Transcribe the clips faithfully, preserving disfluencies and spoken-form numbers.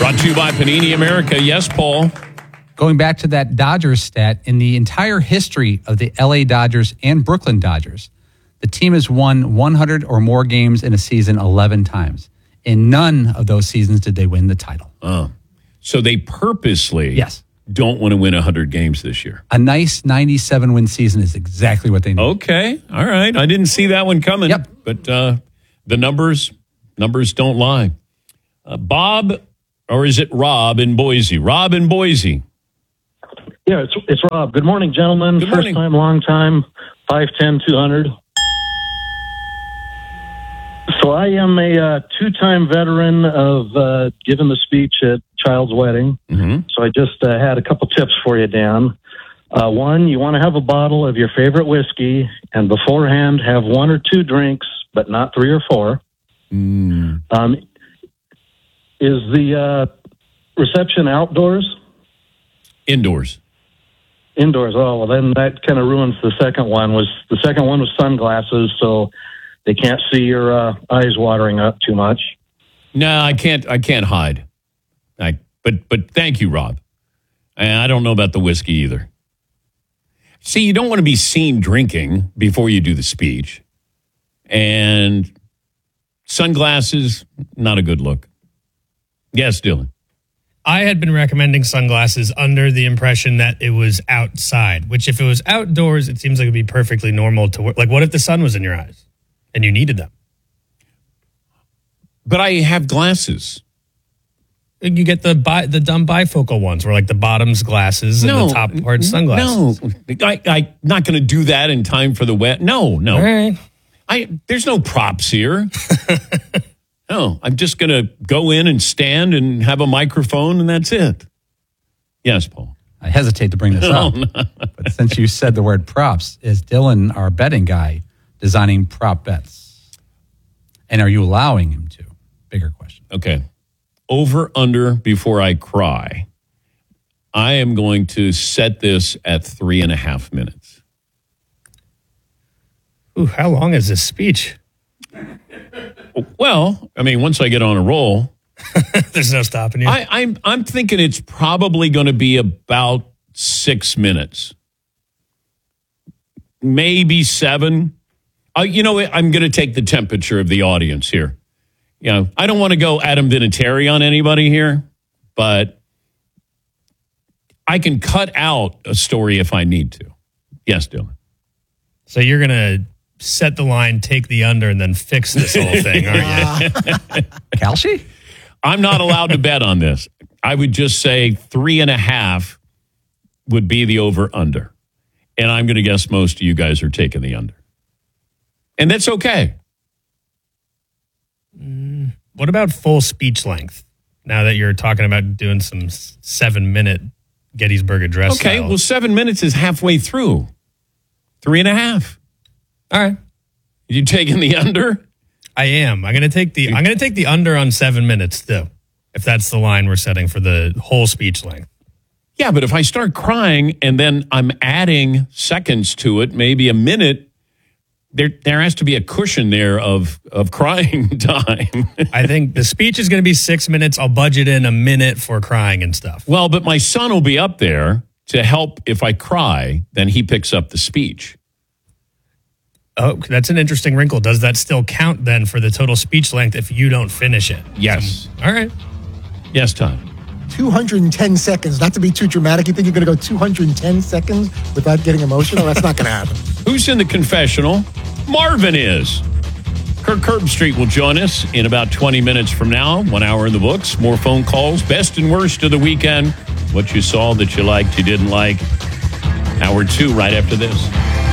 Brought to you by Panini America. Yes, Paul. Going back to that Dodgers stat, in the entire history of the L A Dodgers and Brooklyn Dodgers, the team has won one hundred or more games in a season eleven times. In none of those seasons did they win the title. Oh. So they purposely yes. don't want to win one hundred games this year. A nice ninety-seven win season is exactly what they need. Okay. All right. I didn't see that one coming. Yep. But uh, the numbers, numbers don't lie. Uh, Bob, or is it Rob in Boise? Rob in Boise. Yeah, it's it's Rob. Good morning, gentlemen. Good First morning. time, long time, five ten, two hundred. So I am a uh, two-time veteran of uh, giving the speech at child's wedding. Mm-hmm. So I just uh, had a couple tips for you, Dan. Uh, one, you want to have a bottle of your favorite whiskey, and beforehand have one or two drinks, but not three or four. Mm. Um, is the uh, reception outdoors? Indoors. Indoors. Oh, well, then that kind of ruins the second one. Was the second one was sunglasses, so they can't see your uh, eyes watering up too much. No, I can't. I can't hide. I. But but thank you, Rob. And I don't know about the whiskey either. See, you don't want to be seen drinking before you do the speech, and sunglasses, not a good look. Yes, Dylan. I had been recommending sunglasses under the impression that it was outside, which if it was outdoors, it seems like it'd be perfectly normal to wear. Like, what if the sun was in your eyes and you needed them? But I have glasses. You get the bi- the dumb bifocal ones where like the bottom's glasses and No, the top part sunglasses. No, I, I'm not going to do that in time for the wet. No, no. All right. I, there's no props here. No, I'm just going to go in and stand and have a microphone, and that's it. Yes, Paul. I hesitate to bring this No, up, no. but since you said the word props, is Dylan, our betting guy, designing prop bets? And are you allowing him to? Bigger question. Okay. Over, under, before I cry. I am going to set this at three and a half minutes. Ooh, how long is this speech? Well, I mean, once I get on a roll, There's no stopping you. I, I'm I'm thinking it's probably going to be about six minutes, maybe seven. Uh, you know, I'm going to take the temperature of the audience here. You know, I don't want to go Adam Vinatieri on anybody here, but I can cut out a story if I need to. Yes, Dylan. So you're going to set the line, take the under, and then fix this whole thing, aren't you? Kalshi? I'm not allowed to bet on this. I would just say three and a half would be the over-under. And I'm going to guess most of you guys are taking the under. And that's okay. Mm, what about full speech length? Now that you're talking about doing some seven-minute Gettysburg Address Okay, style. well, seven minutes is halfway through. Three and a half. All right. You taking the under? I am. I'm going to take the I'm going to take the under on seven minutes too, if that's the line we're setting for the whole speech length. Yeah, but if I start crying and then I'm adding seconds to it, maybe a minute, there there has to be a cushion there of of crying time. I think the speech is going to be six minutes. I'll budget in a minute for crying and stuff. Well, but my son will be up there to help if I cry, then he picks up the speech. Oh, that's an interesting wrinkle. Does that still count then for the total speech length if you don't finish it? Yes. All right. Yes, Todd. two hundred ten seconds. Not to be too dramatic. You think you're going to go two hundred ten seconds without getting emotional? That's not going to happen. Who's in the confessional? Marvin is. Kirk Herbstreit will join us in about twenty minutes from now. One hour in the books. More phone calls. Best and worst of the weekend. What you saw that you liked, you didn't like. Hour two right after this.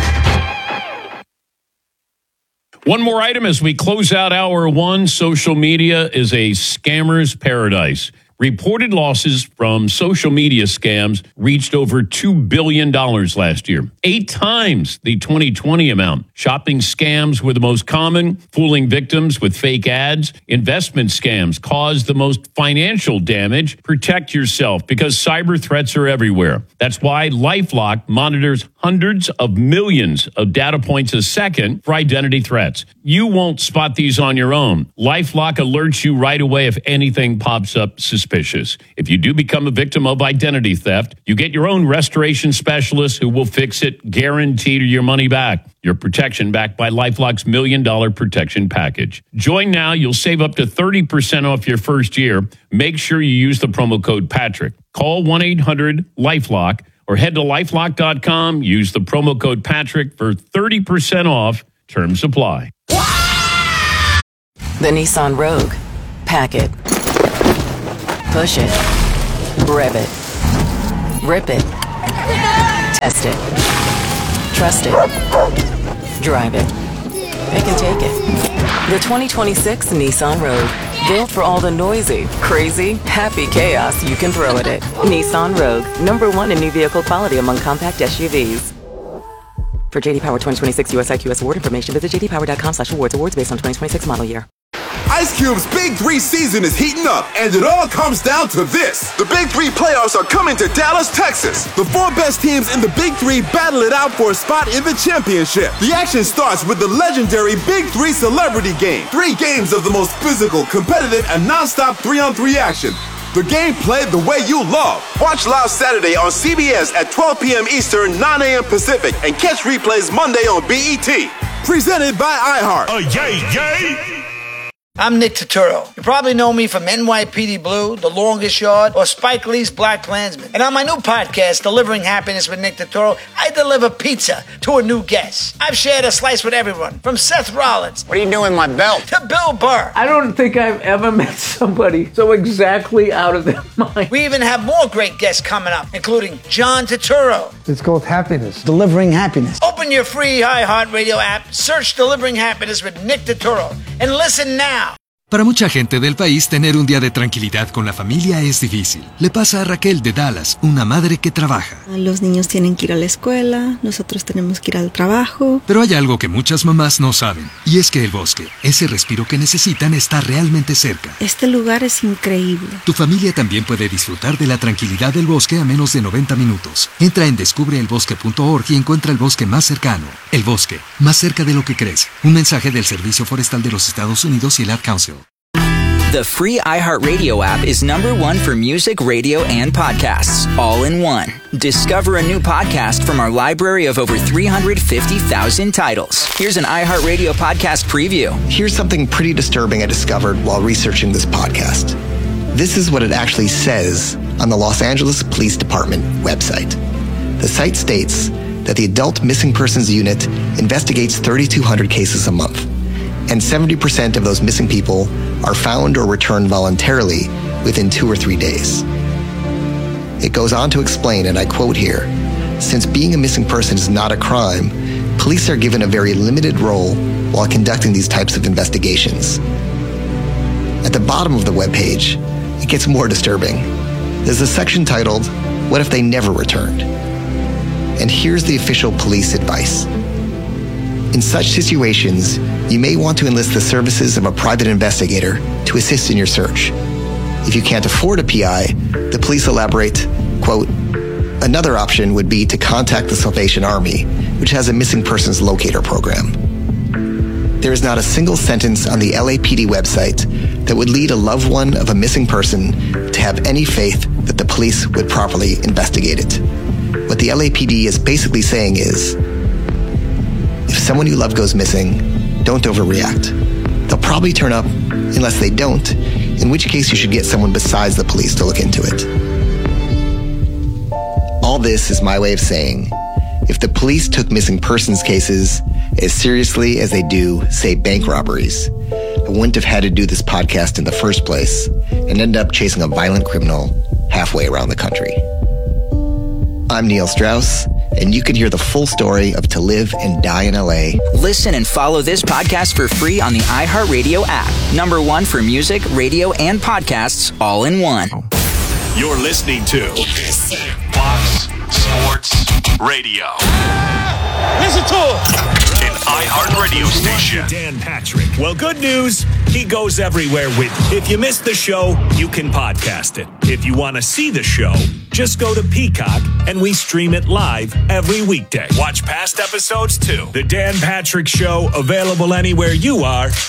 One more item as we close out hour one. Social media is a scammer's paradise. Reported losses from social media scams reached over two billion dollars last year, eight times the twenty twenty amount. Shopping scams were the most common, fooling victims with fake ads. Investment scams caused the most financial damage. Protect yourself because cyber threats are everywhere. That's why LifeLock monitors hundreds of millions of data points a second for identity threats. You won't spot these on your own. LifeLock alerts you right away if anything pops up suspicious. suspicious. If you do become a victim of identity theft, you get your own restoration specialist who will fix it, guaranteed your money back. Your protection backed by LifeLock's Million Dollar Protection Package. Join now. You'll save up to thirty percent off your first year. Make sure you use the promo code Patrick. Call one eight hundred LifeLock or head to lifelock dot com. Use the promo code Patrick for thirty percent off. Terms apply. The Nissan Rogue. Pack it. Push it. Rev it. Rip it. Test it. Trust it. Drive it. Pick and take it. The twenty twenty-six Nissan Rogue. Built for all the noisy, crazy, happy chaos you can throw at it. Nissan Rogue. Number one in new vehicle quality among compact S U Vs. For J D Power twenty twenty-six U S I Q S award information, visit j d power dot com slash awards. Awards based on twenty twenty-six model year. Ice Cube's Big Three season is heating up, and it all comes down to this. The Big Three playoffs are coming to Dallas, Texas. The four best teams in the Big Three battle it out for a spot in the championship. The action starts with the legendary Big Three Celebrity Game. Three games of the most physical, competitive, and non-stop three-on-three action. The game played the way you love. Watch live Saturday on C B S at twelve p.m. Eastern, nine a.m. Pacific, and catch replays Monday on B E T. Presented by iHeart. Oh, yay, yay! I'm Nick Turturro. You probably know me from N Y P D Blue, The Longest Yard, or Spike Lee's Black Klansman. And on my new podcast, Delivering Happiness with Nick Turturro, I deliver pizza to a new guest. I've shared a slice with everyone, from Seth Rollins. What are you doing with my belt? To Bill Burr. I don't think I've ever met somebody so exactly out of their mind. We even have more great guests coming up, including John Turturro. It's called Happiness. Delivering Happiness. Open your free iHeartRadio app, search Delivering Happiness with Nick Turturro, and listen now. Para mucha gente del país, tener un día de tranquilidad con la familia es difícil. Le pasa a Raquel de Dallas, una madre que trabaja. Los niños tienen que ir a la escuela, nosotros tenemos que ir al trabajo. Pero hay algo que muchas mamás no saben, y es que el bosque, ese respiro que necesitan, está realmente cerca. Este lugar es increíble. Tu familia también puede disfrutar de la tranquilidad del bosque a menos de noventa minutos. Entra en descubre el bosque punto org y encuentra el bosque más cercano. El bosque, más cerca de lo que crees. Un mensaje del Servicio Forestal de los Estados Unidos y el Ad Council. The free iHeartRadio app is number one for music, radio, and podcasts, all in one. Discover a new podcast from our library of over three hundred fifty thousand titles. Here's an iHeartRadio podcast preview. Here's something pretty disturbing I discovered while researching this podcast. This is what it actually says on the Los Angeles Police Department website. The site states that the Adult Missing Persons Unit investigates thirty-two hundred cases a month, and seventy percent of those missing people are found or returned voluntarily within two or three days. It goes on to explain, and I quote here, since being a missing person is not a crime, police are given a very limited role while conducting these types of investigations. At the bottom of the webpage, it gets more disturbing. There's a section titled, What If They Never Returned? And here's the official police advice. In such situations, you may want to enlist the services of a private investigator to assist in your search. If you can't afford a P I, the police elaborate, quote, another option would be to contact the Salvation Army, which has a missing persons locator program. There is not a single sentence on the L A P D website that would lead a loved one of a missing person to have any faith that the police would properly investigate it. What the L A P D is basically saying is, if someone you love goes missing, don't overreact. They'll probably turn up unless they don't, in which case you should get someone besides the police to look into it. All this is my way of saying, if the police took missing persons cases as seriously as they do, say, bank robberies, I wouldn't have had to do this podcast in the first place and end up chasing a violent criminal halfway around the country. I'm Neil Strauss, and you can hear the full story of To Live and Die in L A. Listen and follow this podcast for free on the iHeartRadio app. Number one for music, radio, and podcasts, all in one. You're listening to Fox Sports Radio. Listen to it. An iHeartRadio station. Dan Patrick. Well, good news. He goes everywhere with you. If you missed the show, you can podcast it. If you want to see the show, just go to Peacock and we stream it live every weekday. Watch past episodes too. The Dan Patrick Show, available anywhere you are.